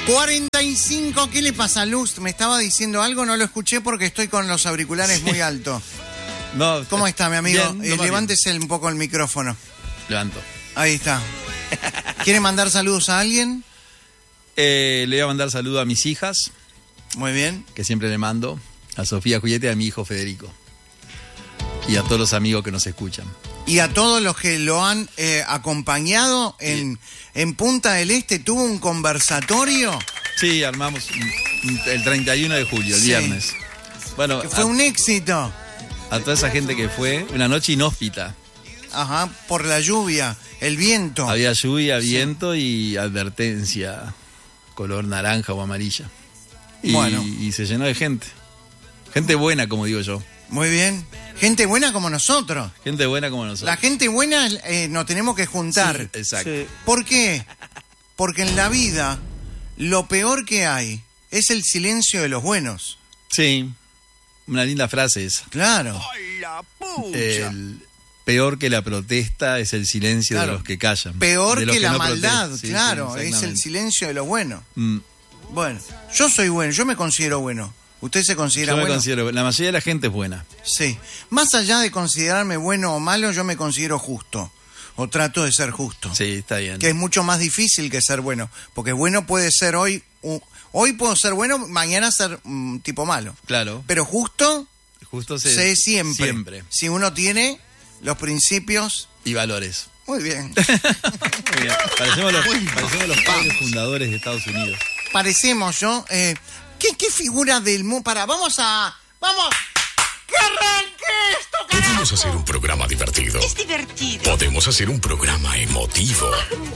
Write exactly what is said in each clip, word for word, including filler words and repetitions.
cuarenta y cinco, ¿qué le pasa, Luz? ¿Me estaba diciendo algo? No lo escuché porque estoy con los auriculares sí. muy altos. No, ¿Cómo está, mi amigo? Bien, eh, levántese bien. un poco el micrófono. Levanto. Ahí está. ¿Quiere mandar saludos a alguien? Eh, le voy a mandar saludos a mis hijas. Muy bien. Que siempre le mando. A Sofía Julieta y a mi hijo Federico. Y a todos los amigos que nos escuchan. Y a todos los que lo han eh, acompañado en, en Punta del Este. ¿Tuvo un conversatorio? Sí, armamos el treinta y uno de julio, el sí. viernes. Bueno, que fue a, un éxito. A toda esa gente que fue, una noche inhóspita. Ajá, por la lluvia, el viento. Había lluvia, viento sí. y advertencia, color naranja o amarilla. Y, bueno. y se llenó de gente. Gente buena, como digo yo. Muy bien. Gente buena como nosotros. Gente buena como nosotros. La gente buena eh, nos tenemos que juntar. Sí, exacto. Sí. ¿Por qué? Porque en la vida lo peor que hay es el silencio de los buenos. Sí, una linda frase esa. Claro. ¡Ay, la pucha! El peor que la protesta es el silencio claro. de los que callan. Peor que, que la que no maldad, sí, claro, sí, es el silencio de los buenos. Mm. Bueno, yo soy bueno, yo me considero bueno. ¿Usted se considera yo me bueno? Considero, la mayoría de la gente es buena. Sí. Más allá de considerarme bueno o malo, yo me considero justo. O trato de ser justo. Sí, está bien. Que es mucho más difícil que ser bueno. Porque bueno puede ser hoy... Uh, hoy puedo ser bueno, mañana ser un um, tipo malo. Claro. Pero justo... Justo se, se es siempre. Siempre. Si uno tiene los principios... Y valores. Muy bien. Muy bien. Parecemos los, parecemos los padres fundadores de Estados Unidos. Parecemos, yo... Eh, ¿Qué, qué figura del mundo? Para, vamos a... ¡Vamos! ¡Que arranque esto, carajo! Podemos hacer un programa divertido. Es divertido. Podemos hacer un programa emotivo.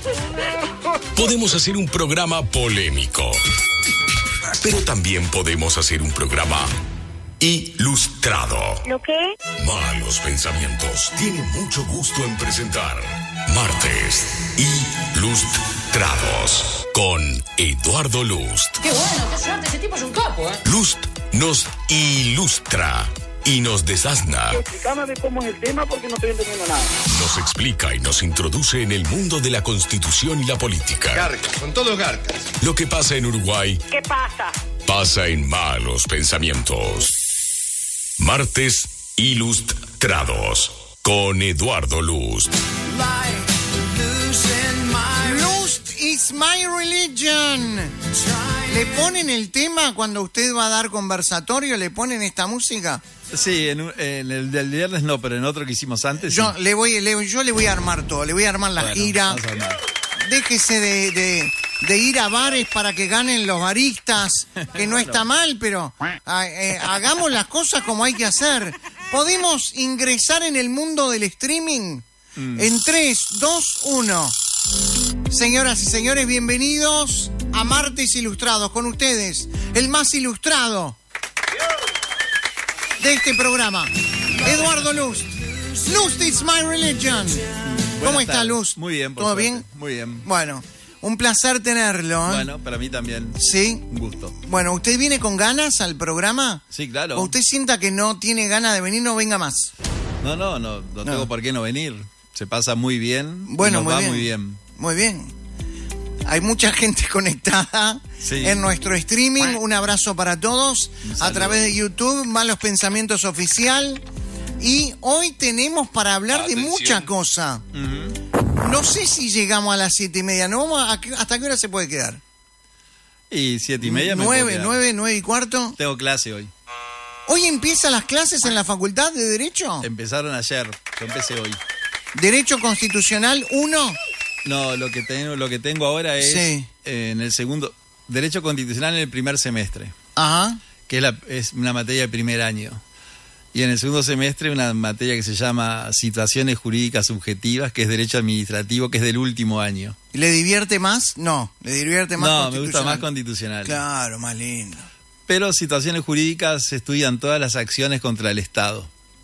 Podemos hacer un programa polémico. Pero también podemos hacer un programa ilustrado. ¿Lo qué? Malos Pensamientos tiene mucho gusto en presentar Martes Ilustrados con Eduardo Lust. ¡Qué bueno! ¡Qué suerte! Ese tipo es un capo, ¿eh? Lust nos ilustra y nos desasna. Explícame cómo es el tema porque no estoy entendiendo nada. Nos explica y nos introduce en el mundo de la Constitución y la política. Garcas, con todos garcas. Lo que pasa en Uruguay. ¿Qué pasa? Pasa en Malos Pensamientos. Martes Ilustrados con Eduardo Lust. Lust is my religion. ¿Le ponen el tema cuando usted va a dar conversatorio? ¿Le ponen esta música? Sí, en, un, en el del viernes no, pero en otro que hicimos antes. Yo, sí. le, voy, le, yo le voy a armar todo, le voy a armar la bueno, gira. Déjese de, de, de ir a bares para que ganen los baristas, que no está mal, pero a, eh, hagamos las cosas como hay que hacer. ¿Podemos ingresar en el mundo del streaming? Mm. En tres, dos, uno. Señoras y señores, bienvenidos a Martes Ilustrados. Con ustedes, el más ilustrado de este programa, Eduardo Lust. Lust is my religion. ¿Cómo está, Luz? Muy bien, por ¿Todo suerte. bien? Muy bien. Bueno, un placer tenerlo, ¿eh? Bueno, para mí también. ¿Sí? Un gusto. Bueno, ¿usted viene con ganas al programa? Sí, claro. ¿O usted sienta que no tiene ganas de venir, no venga más? No, no, no, no, no. tengo por qué no venir. Se pasa muy bien. Bueno, y nos muy va bien. muy bien. Muy bien. Hay mucha gente conectada sí. en nuestro streaming. Un abrazo para todos. A través de YouTube, Malos Pensamientos Oficial. Y hoy tenemos para hablar Atención. de mucha cosa. Uh-huh. No sé si llegamos a las siete y media. ¿No? ¿Hasta qué hora se puede quedar? Y siete y media me Nueve, puedo quedar. nueve, nueve y cuarto. Tengo clase hoy. ¿Hoy empiezan las clases en la Facultad de Derecho? Empezaron ayer. Yo empecé hoy. ¿Derecho Constitucional uno? No, lo que tengo, lo que tengo ahora es sí. eh, en el segundo. Derecho Constitucional en el primer semestre. Ajá. Que es, la, es una materia de primer año. Y en el segundo semestre una materia que se llama Situaciones Jurídicas Subjetivas, que es Derecho Administrativo, que es del último año. ¿Le divierte más? No, le divierte más No, me gusta más Constitucional. Claro, más lindo. Pero Situaciones Jurídicas se estudian todas las acciones contra el Estado.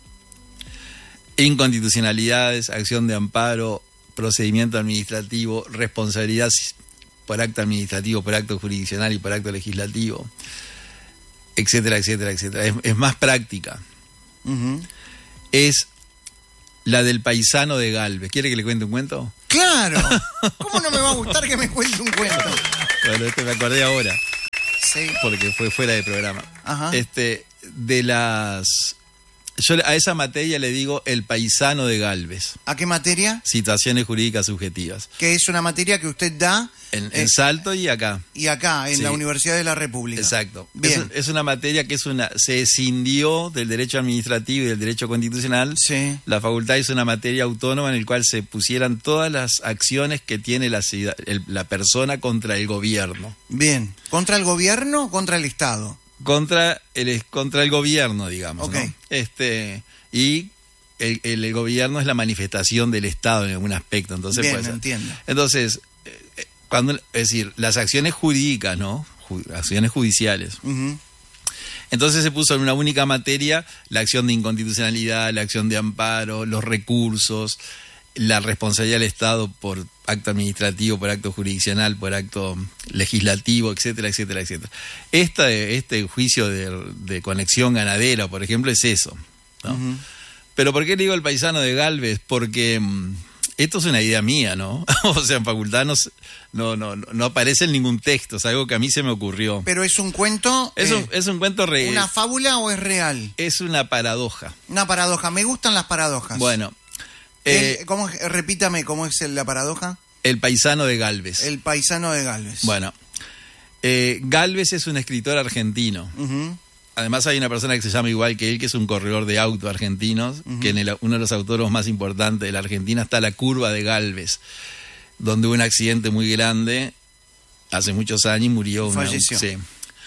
Inconstitucionalidades, acción de amparo, procedimiento administrativo, responsabilidad por acto administrativo, por acto jurisdiccional y por acto legislativo, etcétera, etcétera, etcétera. Es, es más práctica. Uh-huh. Es la del paisano de Galvez. ¿Quiere que le cuente un cuento? ¡Claro! ¿Cómo no me va a gustar que me cuente un cuento? Bueno, esto me acordé ahora, Sí. porque fue fuera de programa. Ajá. Este, de las... Yo a esa materia le digo el paisano de Gálvez. ¿A qué materia? Situaciones jurídicas subjetivas. Que es una materia que usted da En, en eh, Salto y acá. y acá, en Sí. la Universidad de la República. Exacto. Bien. Es, es una materia que es una se escindió del derecho administrativo y del derecho constitucional. Sí. La facultad es una materia autónoma en la cual se pusieran todas las acciones que tiene la, ciudad- el- la persona contra el gobierno. Bien. ¿Contra el gobierno o contra el Estado? Contra el, contra el gobierno, digamos. Ok. ¿no? Este, y el, el- el gobierno es la manifestación del Estado en algún aspecto. Entonces, Bien, pues, entiendo. Entonces, eh, cuando, es decir, las acciones jurídicas, ¿no? Ju- acciones judiciales. Ujú. Entonces se puso en una única materia la acción de inconstitucionalidad, la acción de amparo, los recursos, la responsabilidad del Estado por acto administrativo, por acto jurisdiccional, por acto legislativo, etcétera, etcétera, etcétera. Esta, este juicio de, de conexión ganadera, por ejemplo, es eso, ¿no? Ujú. Pero ¿por qué le digo el paisano de Gálvez? Porque mm, esto es una idea mía, ¿no? O sea, en facultad no, s- no, no, no aparece en ningún texto, es algo que a mí se me ocurrió. Pero es un cuento, Es, eh, un, es un cuento real. ¿una fábula o es real? Es una paradoja. Una paradoja. Me gustan las paradojas. Bueno, El- eh, ¿cómo es? Repítame cómo es la paradoja. el paisano de Gálvez. El paisano de Gálvez. Bueno, eh, Gálvez es un escritor argentino. Ujú. Además hay una persona que se llama igual que él, que es un corredor de auto argentinos, que en el- uno de los autódromos más importantes de la Argentina está la curva de Gálvez, donde hubo un accidente muy grande hace muchos años y murió una... Falleció. Sí.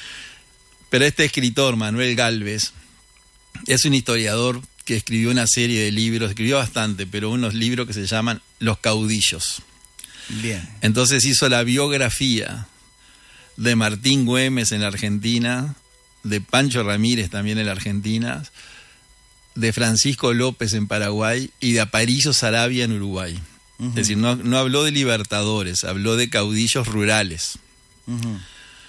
Pero este escritor, Manuel Gálvez, es un historiador que escribió una serie de libros, escribió bastante, pero unos libros que se llaman Los Caudillos. Bien. Entonces hizo la biografía de Martín Güemes en la Argentina, de Pancho Ramírez también en la Argentina, de Francisco López en Paraguay y de Aparicio Saravia en Uruguay. Ujú. Es decir, no, no habló de libertadores, habló de caudillos rurales. Ujú.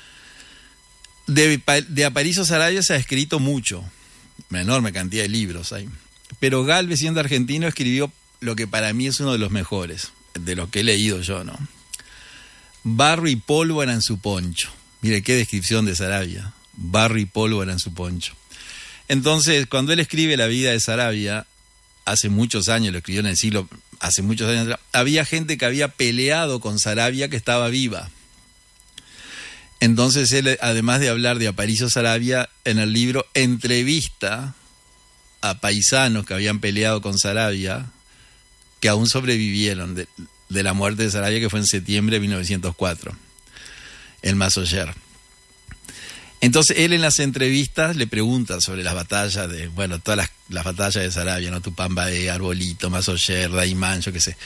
De, Pa- de Aparicio Saravia se ha escrito mucho, una enorme cantidad de libros hay. Pero Gálvez, siendo argentino, escribió lo que para mí es uno de los mejores, de lo que he leído yo, ¿no? Barro y pólvora en su poncho. Mire qué descripción de Saravia. Barro y pólvora en su poncho. Entonces, cuando él escribe la vida de Saravia, hace muchos años, lo escribió en el siglo, hace muchos años atrás, había gente que había peleado con Saravia que estaba viva. Entonces él, además de hablar de Aparicio Saravia, en el libro entrevista a paisanos que habían peleado con Saravia, que aún sobrevivieron de, de la muerte de Saravia, que fue en septiembre de mil novecientos cuatro, en Masoyer. Entonces él en las entrevistas le pregunta sobre las batallas de, bueno, todas las, las batallas de Saravia, ¿no? Tupambaé, Arbolito, Masoyer, Daimán, yo qué sé.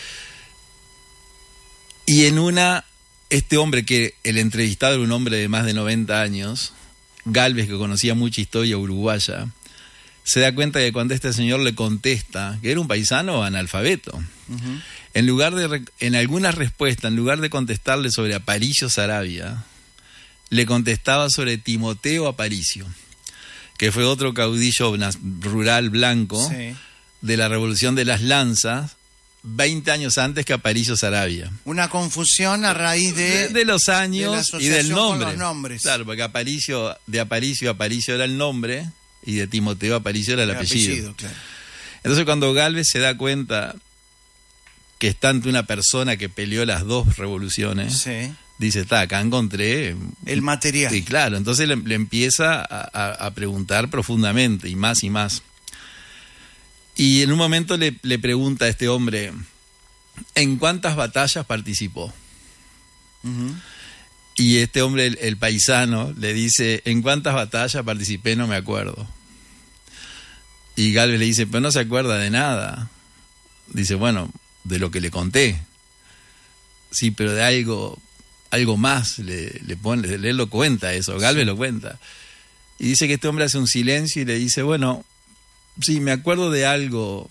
Y en una, este hombre que el entrevistado era un hombre de más de noventa años, Gálvez, que conocía mucha historia uruguaya, se da cuenta que cuando este señor le contesta, que era un paisano analfabeto, Ujú. en lugar de, re- en algunas respuestas, en lugar de contestarle sobre Aparicio Saravia, le contestaba sobre Timoteo Aparicio, que fue otro caudillo nas- rural blanco Sí. de la Revolución de las Lanzas, veinte años antes que Aparicio Saravia. Una confusión a raíz de... De, de los de la años y asociación del con nombre. los nombres. Claro, porque Aparicio, de Aparicio, Aparicio era el nombre y de Timoteo Aparicio era el, el apellido. claro. Entonces cuando Gálvez se da cuenta que está ante una persona que peleó las dos revoluciones, Sí. dice, está, acá encontré... El material. Sí, claro, entonces le, le empieza a, a- a preguntar profundamente y más y más. Y en un momento le, le pregunta a este hombre, ¿en cuántas batallas participó? Ujú. Y este hombre, el, el paisano, le dice, ¿en cuántas batallas participé? No me acuerdo. Y Gálvez le dice, pero no se acuerda de nada. Dice, bueno, de lo que le conté. Sí, pero de algo, algo más le, le pone, él lo cuenta eso, Gálvez Sí. lo cuenta. Y dice que este hombre hace un silencio y le dice, bueno, sí, me acuerdo de algo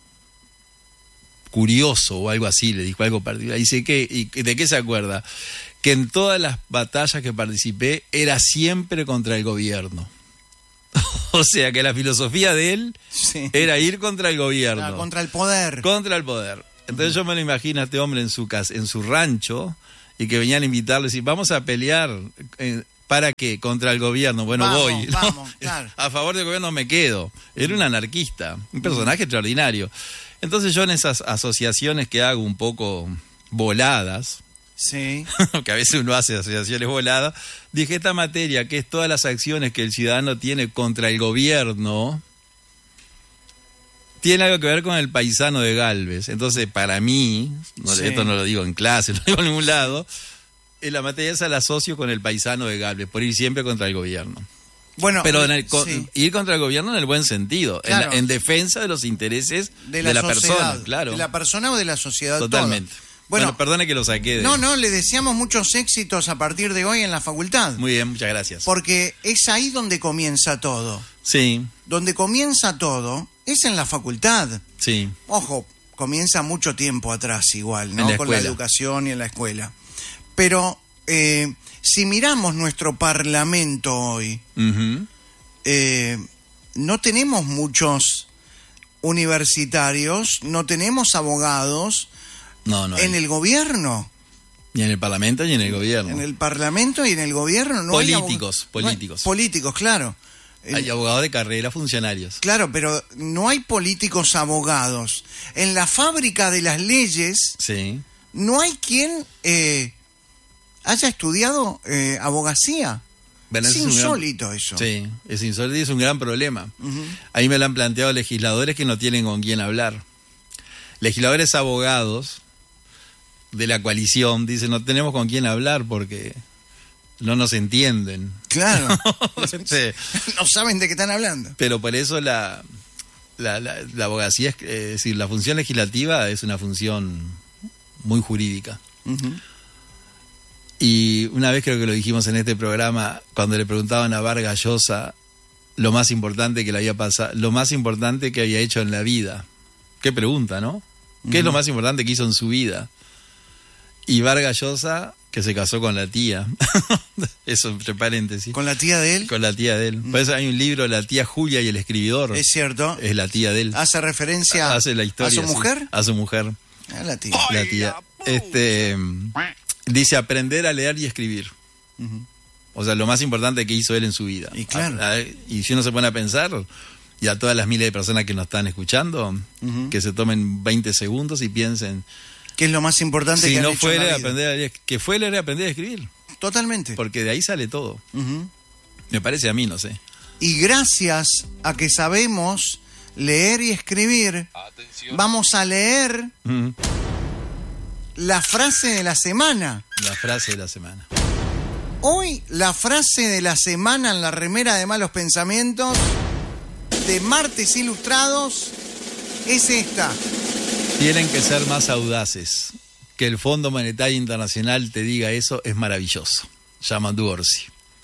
curioso o algo así, le dijo algo particular. Dice, ¿qué? ¿Y de qué se acuerda? Que en todas las batallas que participé era siempre contra el gobierno. O sea que la filosofía de él Sí. era ir contra el gobierno. Ah, contra el poder. Contra el poder. Entonces yo me lo imagino a este hombre en su casa, en su rancho, y que venían a invitarles y vamos a pelear, eh, ¿para qué? Contra el gobierno. Bueno, Vamos, voy. ¿no? vamos, claro. A favor del gobierno me quedo. Era un anarquista, un personaje extraordinario. Entonces yo en esas asociaciones que hago un poco voladas, Sí. que a veces uno hace asociaciones voladas, dije, esta materia, que es todas las acciones que el ciudadano tiene contra el gobierno, tiene algo que ver con el paisano de Galvez. Entonces, para mí, no, Sí. esto no lo digo en clase, no lo digo en ningún lado, en la materia esa la asocio con el paisano de Galvez, por ir siempre contra el gobierno. Bueno, Pero en el, con- sí, ir contra el gobierno en el buen sentido, en la- Claro. en, defensa de los intereses de de la, la, sociedad, persona, claro. de la persona o de la sociedad. Totalmente. toda. Bueno, Bueno, perdone que lo saqué de... no, no, le deseamos muchos éxitos a partir de hoy en la facultad. Muy bien, muchas gracias. Porque es ahí donde comienza todo. Sí, Donde comienza todo es en la facultad. sí. Ojo, comienza mucho tiempo atrás igual, ¿no? En la Con la escuela. educación y en la escuela. Pero eh, si miramos nuestro parlamento hoy, Ujú. eh, no tenemos muchos universitarios, no tenemos abogados No, no. en hay. el gobierno, Ni en el Parlamento ni en el gobierno. en el parlamento y en el gobierno. No hay Políticos, abo- no hay- políticos. políticos, claro. Eh, Hay abogados de carrera, funcionarios. Claro, pero no hay políticos abogados. En la fábrica de las leyes Sí. no hay quien eh, haya estudiado eh, abogacía. Bueno, es ese un gran- insólito eso. Sí, es insólito y es un gran problema. Ujú. Ahí me lo han planteado legisladores que no tienen con quién hablar. Legisladores abogados de la coalición dicen, no tenemos con quién hablar porque no nos entienden. Claro. Sí. No saben de qué están hablando. Pero por eso la, la, la, la abogacía, es, eh, es decir, la función legislativa es una función muy jurídica. Ujú. Y una vez creo que lo dijimos en este programa, cuando le preguntaban a Vargas Llosa lo más importante que le había pasado, lo más importante que había hecho en la vida. Qué pregunta, ¿no? ¿Qué es lo más importante que hizo en su vida? Y Vargas Llosa, que se casó con la tía. Eso, entre paréntesis. Con la tía de él, Con la tía de él. Por eso hay un libro, La tía Julia y el escribidor. es cierto, Es la tía de él. hace referencia Hace la historia. a su sí. mujer. A su mujer. A la tía. La tía. Este, dice aprender a leer y escribir. Ujú. O sea, lo más importante que hizo él en su vida. Y claro. A- a- y si uno se pone a pensar, y a todas las miles de personas que nos están escuchando, Ujú. que se tomen veinte segundos y piensen, Que es lo más importante si que han no hecho fue en la leer, vida. aprender a leer, que fue leer y aprender a escribir. Totalmente. Porque de ahí sale todo. Ujú. Me parece a mí, no sé. Y gracias a que sabemos leer y escribir, vamos a leer Ujú. la frase de la semana. La frase de la semana. Hoy la frase de la semana en la remera de malos pensamientos de Martes Ilustrados es esta. Tienen que ser más audaces. Que el Fondo Monetario Internacional te diga eso es maravilloso. Yamandu Orsi.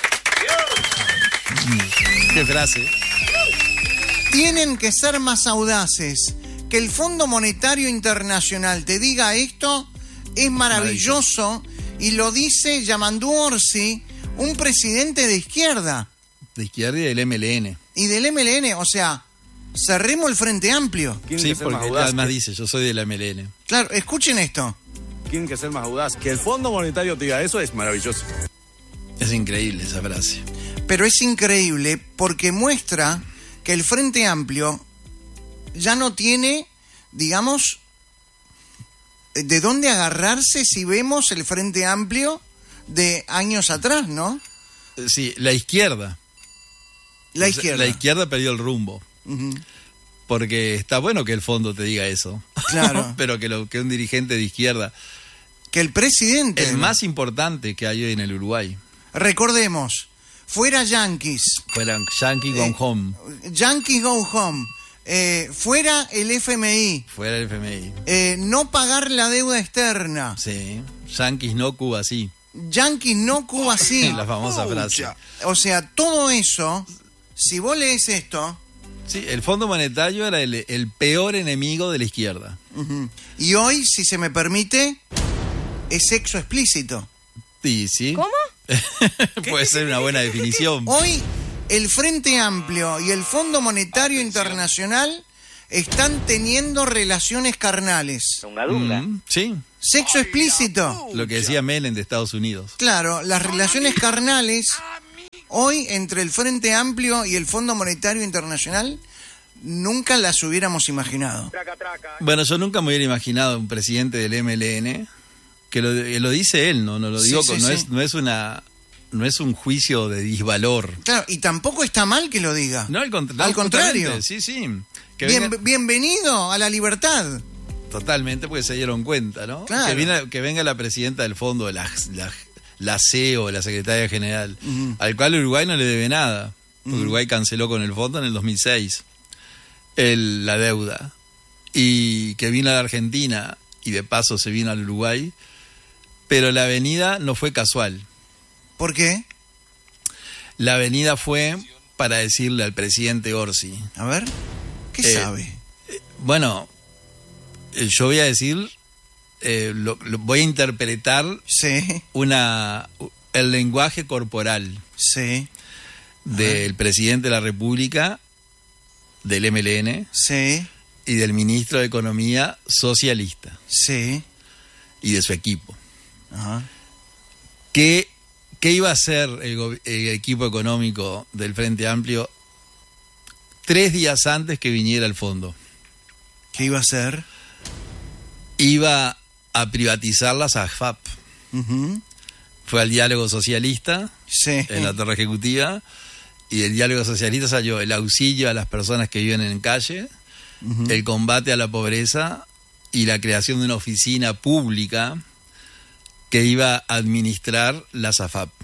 Mm. Qué frase. Tienen que ser más audaces. Que el Fondo Monetario Internacional te diga esto es maravilloso y lo dice Yamandu Orsi, un presidente de izquierda De izquierda y del M L N. y del M L N, o sea, cerremos el Frente Amplio. Tienen Sí, que ser más porque él audaz además que- dice, yo soy del M L N. Claro, escuchen esto. Tienen que ser más audaz. Que el Fondo Monetario te diga eso es maravilloso. Es increíble esa frase. Pero es increíble porque muestra que el Frente Amplio ya no tiene, digamos, de dónde agarrarse si vemos el Frente Amplio de años atrás, ¿no? Eh, Sí, la izquierda. La O sea, izquierda. La izquierda perdió el rumbo. Ujú. Porque está bueno que el fondo te diga eso. Claro. Pero que, lo, que un dirigente de izquierda, Que el presidente, el más importante que hay hoy en el Uruguay, recordemos, fuera Yankees, fueran Yankee Gone Eh, Home, Yankees Go Home, eh, fuera el F M I, fuera el F M I. eh, no pagar la deuda externa, Sí, Yankees no, Cuba sí. Yankees no Cuba sí. La famosa frase. O sea, todo eso, si vos lees esto, Sí, el Fondo Monetario era el, el peor enemigo de la izquierda. ujú, y hoy, si se me permite, es sexo explícito. Sí, sí. ¿Cómo? Puede ser una buena definición. Hoy, el Frente Amplio y el Fondo Monetario Internacional están teniendo relaciones carnales. Una duda. Mm, sí. Sexo explícito. Lo que decía Menem de Estados Unidos. Claro, las relaciones carnales hoy entre el Frente Amplio y el Fondo Monetario Internacional nunca las hubiéramos imaginado. Traca, traca. Bueno, yo nunca me hubiera imaginado un presidente del M L N, que lo, que lo dice él, no, no lo digo, Sí, con- sí, no, sí. Es, no es una, no es un juicio de disvalor. Claro, y tampoco está mal que lo diga. No, al, contra- Al no, contrario. justamente, sí, sí. Que Bien- venga- bienvenido a la libertad. Totalmente, porque se dieron cuenta, ¿no? Claro. Que, viene- que venga la presidenta del fondo, la, la, la C E O, la secretaria general, Ujú. al cual Uruguay no le debe nada, porque Ujú. Uruguay canceló con el fondo en el dos mil seis el, la deuda, y que vino a la Argentina y de paso se vino al Uruguay, pero la venida no fue casual. ¿Por qué? La venida fue para decirle al presidente Orsi, A ver, ¿qué Eh, sabe? bueno, eh, yo voy a decir, eh, lo- lo- voy a interpretar Sí, una el lenguaje corporal sí, del presidente de la República, del M L N sí, y del ministro de Economía socialista sí. y de su equipo. Ajá. ¿Qué, qué iba a hacer el, go- el equipo económico del Frente Amplio tres días antes que viniera el fondo? ¿Qué iba a hacer? Iba a privatizar las A F A P. Ujú. Fue al diálogo socialista Sí. en la torre ejecutiva, y del diálogo socialista salió el auxilio a las personas que viven en calle, Ujú. el combate a la pobreza y la creación de una oficina pública que iba a administrar las A F A P.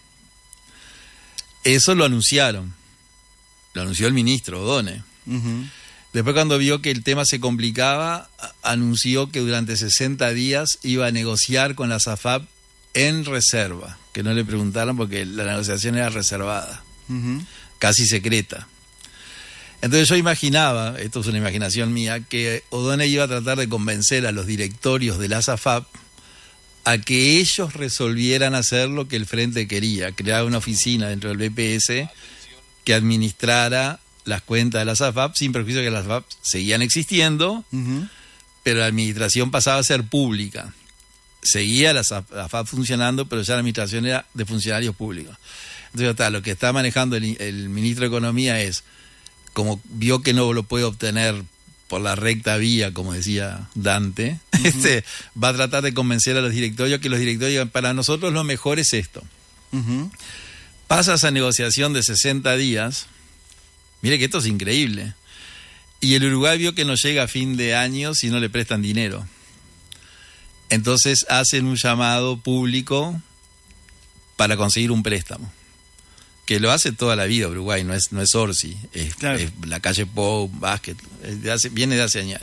Eso lo anunciaron, lo anunció el ministro O'Donnell. Ujú. Después, cuando vio que el tema se complicaba, a- anunció que durante sesenta días iba a negociar con las A F A P en reserva, que no le preguntaran porque la negociación era reservada, Ujú. casi secreta. Entonces yo imaginaba, esto es una imaginación mía, que O'Donnell iba a tratar de convencer a los directorios de las A F A P a que ellos resolvieran hacer lo que el Frente quería, crear una oficina dentro del B P S que administrara las cuentas de las A F A P, sin perjuicio que las A F A P seguían existiendo, Ujú. pero la administración pasaba a ser pública. Seguía las A F A P funcionando, pero ya la administración era de funcionarios públicos. Entonces, está, lo que está manejando el, el ministro de Economía es, como vio que no lo puede obtener por la recta vía, como decía Dante, este, va a tratar de convencer a los directorios que los directorios digan, para nosotros lo mejor es esto. Ujú. Pasa esa negociación de sesenta días, mire que esto es increíble, y el Uruguay vio que no llega a fin de año si no le prestan dinero. Entonces hacen un llamado público para conseguir un préstamo, que lo hace toda la vida Uruguay, no es, no es Orsi, es, Claro. es la calle Pou, Básquet, es de hace- viene de hace años.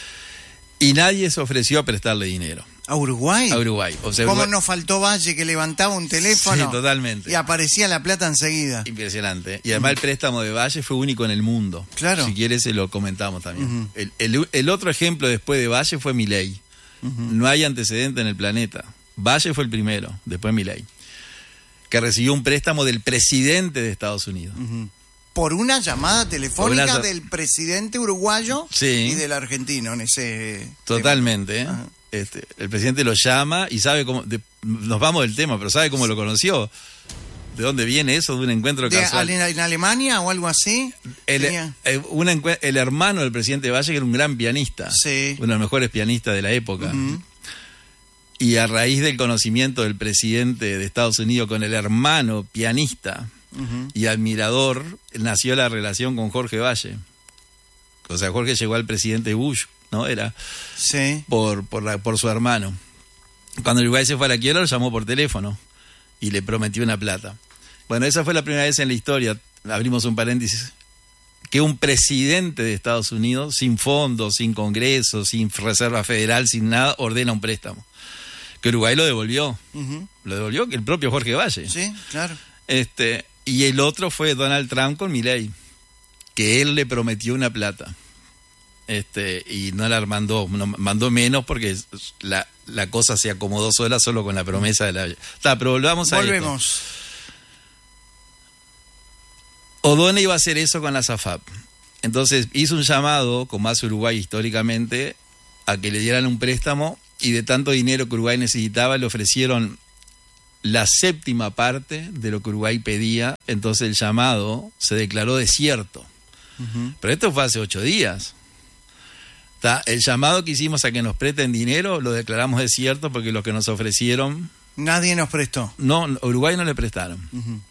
Y nadie se ofreció a prestarle dinero ¿A Uruguay? a Uruguay. O sea, ¿Cómo Uruguay- nos faltó Valle que levantaba un teléfono? Sí, totalmente. Y aparecía la plata enseguida. Impresionante. Y además el préstamo de Valle fue único en el mundo. Claro. Si quieres se lo comentamos también. Ujú. el, el- el otro ejemplo después de Valle fue Milei. No hay antecedente en el planeta. Valle fue el primero, después Milei, que recibió un préstamo del presidente de Estados Unidos. Ujú. Por una llamada telefónica Por una- del presidente uruguayo Sí. y del argentino en ese Totalmente. ¿eh? Ajá. Este, el presidente lo llama y sabe cómo... de- nos vamos del tema, pero sabe cómo lo conoció. ¿De dónde viene eso? De un encuentro De, casual. ¿En en Alemania o algo así? El, Tenía- eh, una encue- el hermano del presidente Valle, que era un gran pianista, Sí. uno de los mejores pianistas de la época. Ujú. Y a raíz del conocimiento del presidente de Estados Unidos con el hermano pianista Ujú. y admirador, nació la relación con Jorge Valle. O sea, Jorge llegó al presidente Bush, ¿no? Era Sí. por, por, la- por su hermano. Cuando Uruguay se fue a la quiebra, lo llamó por teléfono y le prometió una plata. Bueno, esa fue la primera vez en la historia, abrimos un paréntesis, que un presidente de Estados Unidos, sin fondos, sin congreso, sin reserva federal, sin nada, ordena un préstamo. Que Uruguay lo devolvió, Ujú. lo devolvió que el propio Jorge Valle. Sí, claro. Este, y el otro fue Donald Trump con Milei, que él le prometió una plata. Este, y no la mandó, no, mandó menos porque la, la cosa se acomodó sola solo con la promesa de la... Está, pero volvamos a esto. Volvemos. O'Donnell iba a hacer eso con las A F A P. Entonces hizo un llamado, como hace Uruguay históricamente, a que le dieran un préstamo y de tanto dinero que Uruguay necesitaba, le ofrecieron la séptima parte de lo que Uruguay pedía, entonces el llamado se declaró desierto. Uh-huh. Pero esto fue hace ocho días. ¿Tá? El llamado que hicimos a que nos presten dinero lo declaramos desierto porque lo que nos ofrecieron... Nadie nos prestó. No, Uruguay no le prestaron. Uh-huh.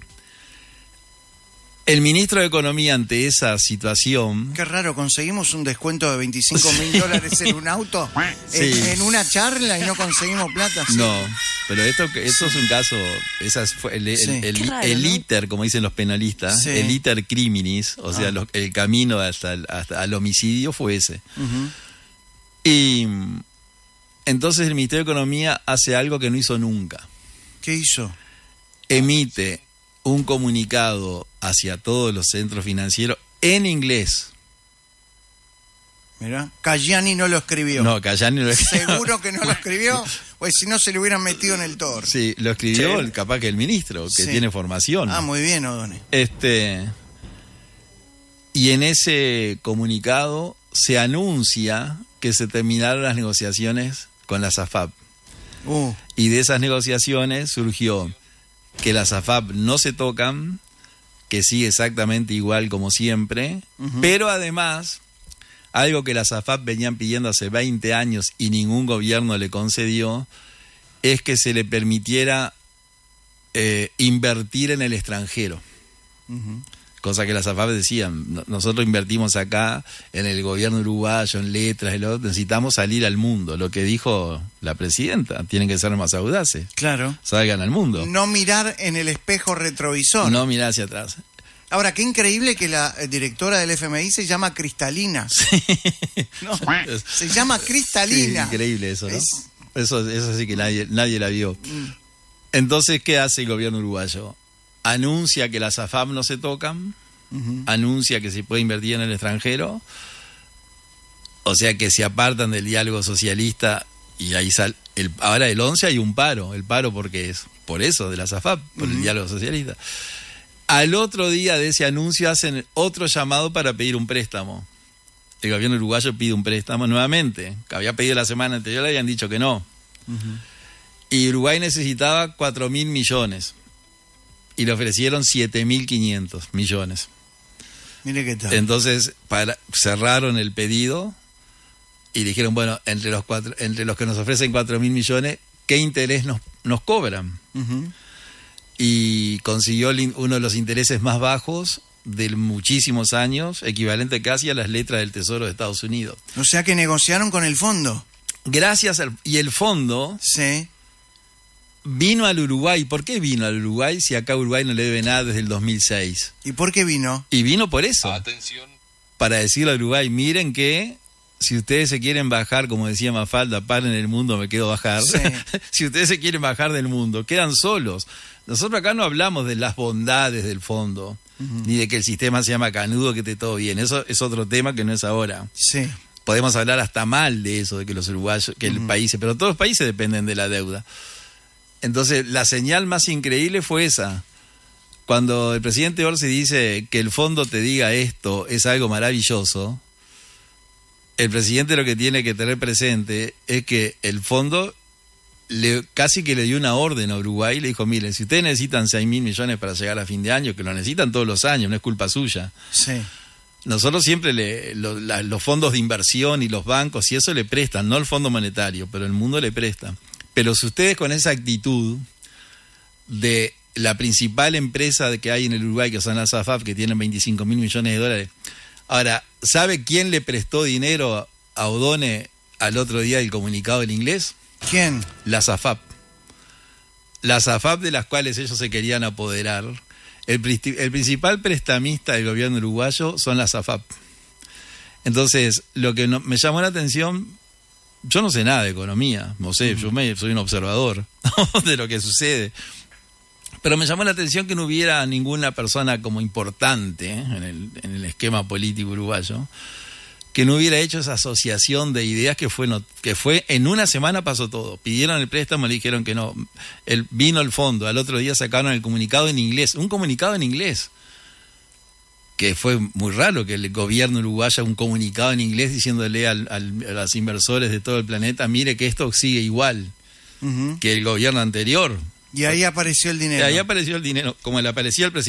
El ministro de Economía, ante esa situación... Qué raro, conseguimos un descuento de veinticinco mil sí. dólares en un auto sí. en, en una charla y no conseguimos plata. ¿Sí? No, pero esto, esto sí. es un caso... Esas fue el, sí. el, el, raro, el ¿no? iter, como dicen los penalistas, sí. el iter criminis, o sea, ah. lo, el camino hasta el, hasta el homicidio fue ese. Uh-huh. Y entonces el Ministerio de Economía hace algo que no hizo nunca. ¿Qué hizo? Emite un comunicado hacia todos los centros financieros en inglés. Mira, Cayani no lo escribió. No, Cayani no lo escribió. ¿Seguro que no lo escribió? Pues si no se le hubieran metido en el toro. Sí, lo escribió sí. capaz que el ministro, que sí. tiene formación. Ah, muy bien, O'Donnell. Este, y en ese comunicado se anuncia que se terminaron las negociaciones con la SAFAP. Uh. Y de esas negociaciones surgió que las AFAP no se tocan, que sigue exactamente igual como siempre, uh-huh. pero además, algo que las AFAP venían pidiendo hace veinte años y ningún gobierno le concedió, es que se le permitiera eh, invertir en el extranjero. Uh-huh. Cosa que las AFAP decían, nosotros invertimos acá en el gobierno uruguayo, en letras, y lo, necesitamos salir al mundo. Lo que dijo la presidenta, tienen que ser más audaces. Claro. Salgan al mundo. No mirar en el espejo retrovisor. No mirar hacia atrás. Ahora, qué increíble que la directora del F M I se llama Cristalina. Sí. No, se llama Cristalina. Sí, increíble eso, ¿no? Es... Eso, eso sí que nadie, nadie la vio. Entonces, ¿qué hace el gobierno uruguayo? Anuncia que las AFAP no se tocan, uh-huh. anuncia que se puede invertir en el extranjero, o sea que se apartan del diálogo socialista y ahí sale. El, ahora el once hay un paro, el paro porque es por eso de las AFAP, por uh-huh. el diálogo socialista. Al otro día de ese anuncio hacen otro llamado para pedir un préstamo. El gobierno uruguayo pide un préstamo nuevamente, que había pedido la semana anterior, le habían dicho que no. Uh-huh. Y Uruguay necesitaba cuatro mil millones. Y le ofrecieron siete mil quinientos millones. Mire qué tal. Entonces para, cerraron el pedido y dijeron, bueno, entre los cuatro, entre los que nos ofrecen cuatro mil millones, ¿qué interés nos, nos cobran? Uh-huh. Y consiguió uno de los intereses más bajos de muchísimos años, equivalente casi a las letras del Tesoro de Estados Unidos. O sea que negociaron con el fondo. Gracias al... Y el fondo... Sí. Vino al Uruguay. ¿Por qué vino al Uruguay si acá Uruguay no le debe nada desde el dos mil seis? ¿Y por qué vino? Y vino por eso. Atención. Para decirle a Uruguay, miren que si ustedes se quieren bajar, como decía Mafalda, paren el mundo, me quedo bajar. Sí. Si ustedes se quieren bajar del mundo, quedan solos. Nosotros acá no hablamos de las bondades del fondo, uh-huh. ni de que el sistema se llama canudo, que esté todo bien. Eso es otro tema que no es ahora. Sí. Podemos hablar hasta mal de eso, de que los uruguayos, que uh-huh. el país, pero todos los países dependen de la deuda. Entonces, la señal más increíble fue esa. Cuando el presidente Orsi dice que el fondo te diga esto es algo maravilloso, el presidente lo que tiene que tener presente es que el fondo le, casi que le dio una orden a Uruguay y le dijo, miren, si ustedes necesitan seis mil millones para llegar a fin de año, que lo necesitan todos los años, no es culpa suya. Sí. Nosotros siempre le, lo, la, los fondos de inversión y los bancos y eso le prestan, no el Fondo Monetario, pero el mundo le presta. Pero si ustedes con esa actitud de la principal empresa que hay en el Uruguay, que son las AFAP, que tienen veinticinco mil millones de dólares. Ahora, ¿sabe quién le prestó dinero a O'Donnell al otro día del comunicado en inglés? ¿Quién? Las AFAP. Las AFAP de las cuales ellos se querían apoderar. El, el principal prestamista del gobierno uruguayo son las AFAP. Entonces, lo que no, me llamó la atención... Yo no sé nada de economía, no sé, uh-huh. yo me, soy un observador de lo que sucede. Pero me llamó la atención que no hubiera ninguna persona como importante ¿eh? en, el, en el esquema político uruguayo, que no hubiera hecho esa asociación de ideas que fue, no, que fue en una semana pasó todo. Pidieron el préstamo, le dijeron que no. El, vino el fondo, al otro día sacaron el comunicado en inglés, un comunicado en inglés. que fue muy raro que el gobierno uruguayo haga un comunicado en inglés diciéndole al, al, a los inversores de todo el planeta, mire que esto sigue igual uh-huh. que el gobierno anterior. Y ahí apareció el dinero. Y ahí apareció el dinero, como le aparecía al presidente.